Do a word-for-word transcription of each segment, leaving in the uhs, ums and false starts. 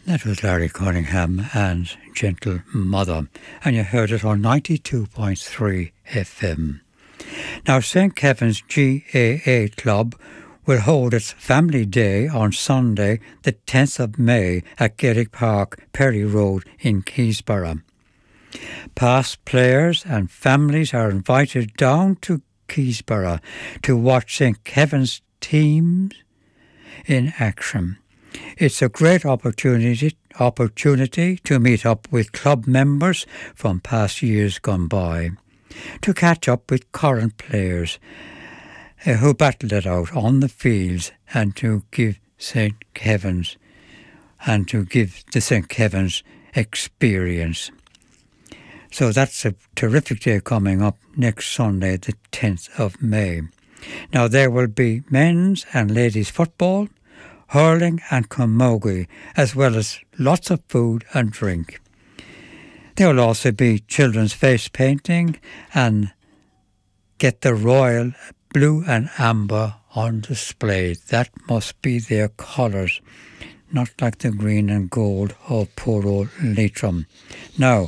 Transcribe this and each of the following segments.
That was Larry Cunningham and Gentle Mother, and you heard it on ninety-two point three F M. Now, Saint Kevin's G A A Club will hold its Family Day on Sunday, the tenth of May at Gaelic Park, Perry Road in Keysborough. Past players and families are invited down to Keysborough to watch Saint Kevin's teams in action. It's a great opportunity opportunity to meet up with club members from past years gone by, to catch up with current players uh, who battled it out on the fields, and to give Saint Kevin's and to give the Saint Kevin's experience. So that's a terrific day coming up next Sunday, the tenth of May. Now there will be men's and ladies football, hurling and camogie, as well as lots of food and drink. There will also be children's face painting and get the royal blue and amber on display. That must be their colours, not like the green and gold of poor old Leitrim. Now,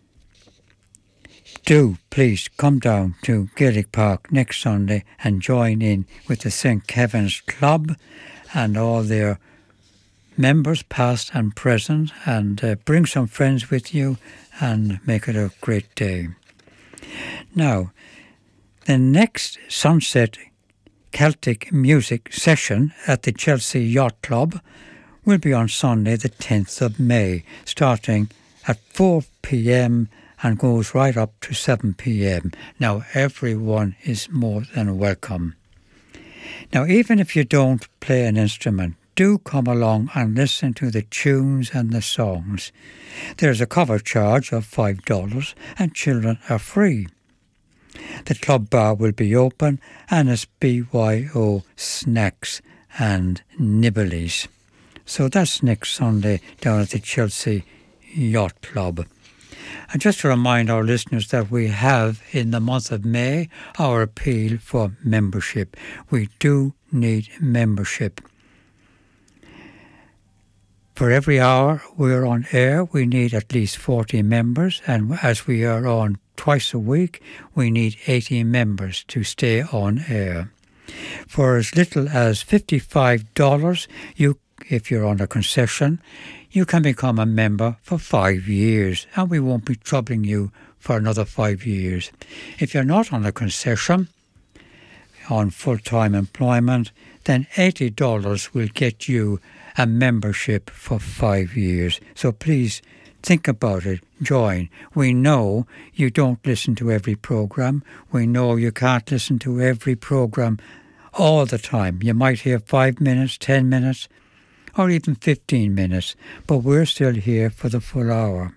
do please come down to Gaelic Park next Sunday and join in with the Saint Kevin's Club and all their members, past and present, and uh, bring some friends with you and make it a great day. Now, the next Sunset Celtic music session at the Chelsea Yacht Club will be on Sunday the tenth of May, starting at four p m and goes right up to seven p m. Now, everyone is more than welcome. Now, even if you don't play an instrument, do come along and listen to the tunes and the songs. There's a cover charge of five dollars and children are free. The club bar will be open and it's B Y O snacks and nibblies. So that's next Sunday down at the Chelsea Yacht Club. And just to remind our listeners that we have in the month of May our appeal for membership. We do need membership. For every hour we're on air, we need at least forty members, and as we are on twice a week, we need eighty members to stay on air. For as little as fifty-five dollars, you, if you're on a concession, you can become a member for five years, and we won't be troubling you for another five years. If you're not on a concession, on full-time employment, then eighty dollars will get you a membership for five years. So please think about it, join. We know you don't listen to every programme. We know you can't listen to every programme all the time. You might hear five minutes, ten minutes, or even fifteen minutes, but we're still here for the full hour.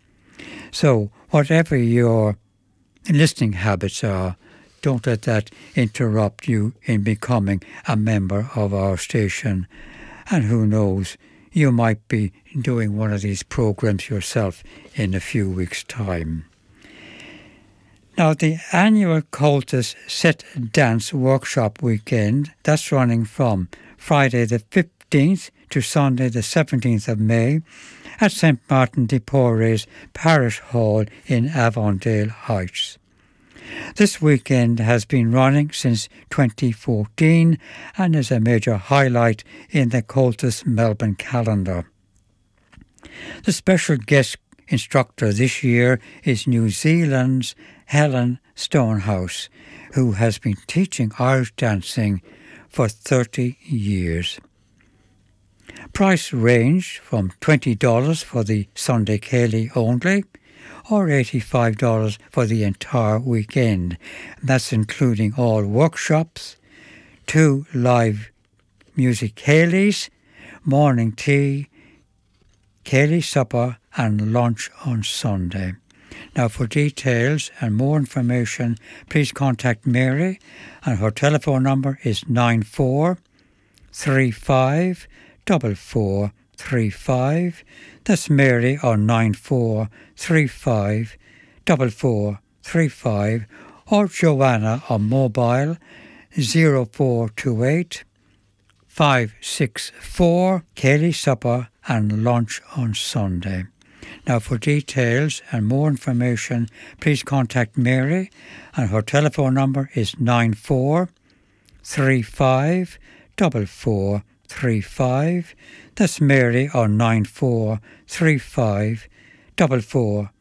So whatever your listening habits are, don't let that interrupt you in becoming a member of our station. And who knows, you might be doing one of these programs yourself in a few weeks' time. Now, the annual Cultus Set Dance Workshop Weekend, that's running from Friday the fifteenth to Sunday the seventeenth of May at Saint Martin de Porres Parish Hall in Avondale Heights. This weekend has been running since twenty fourteen and is a major highlight in the Cultus Melbourne calendar. The special guest instructor this year is New Zealand's Helen Stonehouse, who has been teaching Irish dancing for thirty years. Price range from twenty dollars for the Sunday Ceilidh only, or eighty-five dollars for the entire weekend. That's including all workshops, two live music Ceilidhs, morning tea, Ceilidh supper and lunch on Sunday. Now, for details and more information, please contact Mary, and her telephone number is nine four three five four four three five. That's Mary on nine four three five four four three five, or Joanna on mobile zero four two eight five six four Ceilidh supper and lunch on Sunday. Now, for details and more information, please contact Mary, and her telephone number is nine four three five four four three five. That's Mary on nine four three five four four